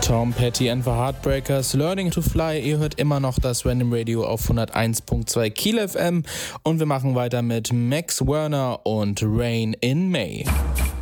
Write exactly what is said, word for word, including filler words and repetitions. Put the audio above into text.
Tom Petty and the Heartbreakers, Learning to Fly. Ihr hört immer noch das Random Radio auf hunderteins Komma zwei Kiel F M und wir machen weiter mit Max Werner und Rain in May.